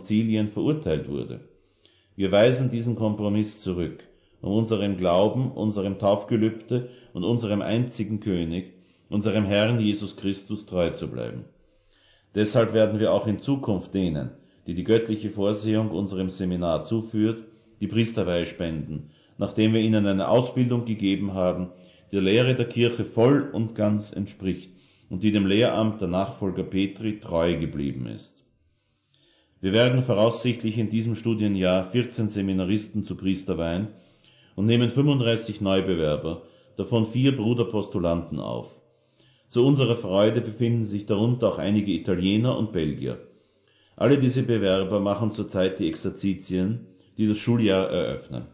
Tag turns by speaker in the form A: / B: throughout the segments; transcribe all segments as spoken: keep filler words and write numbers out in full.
A: Konzilien verurteilt wurde. Wir weisen diesen Kompromiss zurück, um unserem Glauben, unserem Taufgelübde und unserem einzigen König, unserem Herrn Jesus Christus, treu zu bleiben. Deshalb werden wir auch in Zukunft denen, die die göttliche Vorsehung unserem Seminar zuführt, die Priesterweihe spenden, nachdem wir ihnen eine Ausbildung gegeben haben, die der Lehre der Kirche voll und ganz entspricht und die dem Lehramt der Nachfolger Petri treu geblieben ist. Wir werden voraussichtlich in diesem Studienjahr vierzehn Seminaristen zu Priester weihen und nehmen fünfunddreißig Neubewerber, davon vier Bruderpostulanten auf. Zu unserer Freude befinden sich darunter auch einige Italiener und Belgier. Alle diese Bewerber machen zurzeit die Exerzitien, die das Schuljahr eröffnen.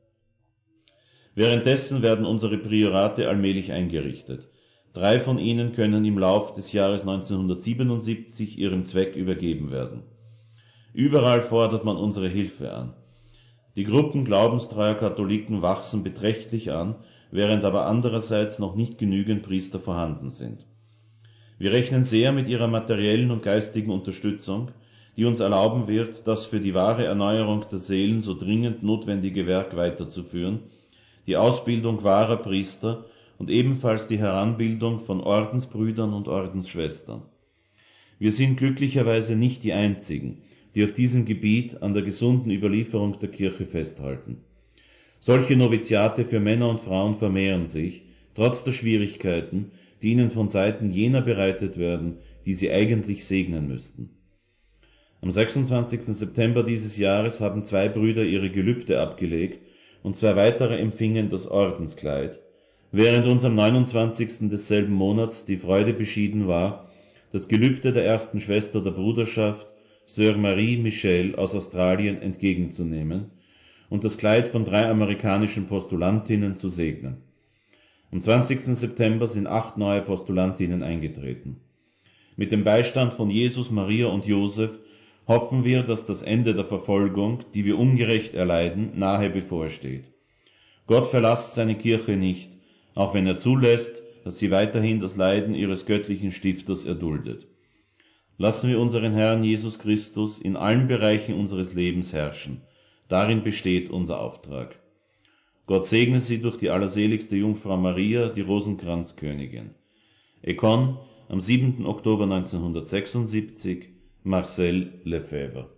A: Währenddessen werden unsere Priorate allmählich eingerichtet. Drei von ihnen können im Lauf des Jahres neunzehnhundertsiebenundsiebzig ihrem Zweck übergeben werden. Überall fordert man unsere Hilfe an. Die Gruppen glaubenstreuer Katholiken wachsen beträchtlich an, während aber andererseits noch nicht genügend Priester vorhanden sind. Wir rechnen sehr mit ihrer materiellen und geistigen Unterstützung, die uns erlauben wird, das für die wahre Erneuerung der Seelen so dringend notwendige Werk weiterzuführen, die Ausbildung wahrer Priester und ebenfalls die Heranbildung von Ordensbrüdern und Ordensschwestern. Wir sind glücklicherweise nicht die Einzigen, die auf diesem Gebiet an der gesunden Überlieferung der Kirche festhalten. Solche Noviziate für Männer und Frauen vermehren sich, trotz der Schwierigkeiten, die ihnen von Seiten jener bereitet werden, die sie eigentlich segnen müssten. Am sechsundzwanzigsten September dieses Jahres haben zwei Brüder ihre Gelübde abgelegt und zwei weitere empfingen das Ordenskleid, während uns am neunundzwanzigsten desselben Monats die Freude beschieden war, das Gelübde der ersten Schwester der Bruderschaft, Sœur Marie Michel aus Australien, entgegenzunehmen und das Kleid von drei amerikanischen Postulantinnen zu segnen. Am zwanzigsten September sind acht neue Postulantinnen eingetreten. Mit dem Beistand von Jesus, Maria und Josef hoffen wir, dass das Ende der Verfolgung, die wir ungerecht erleiden, nahe bevorsteht. Gott verlasst seine Kirche nicht, auch wenn er zulässt, dass sie weiterhin das Leiden ihres göttlichen Stifters erduldet. Lassen wir unseren Herrn Jesus Christus in allen Bereichen unseres Lebens herrschen. Darin besteht unser Auftrag. Gott segne Sie durch die allerseligste Jungfrau Maria, die Rosenkranzkönigin. Econ, am siebenten Oktober neunzehnhundertsechsundsiebzig, Marcel Lefebvre.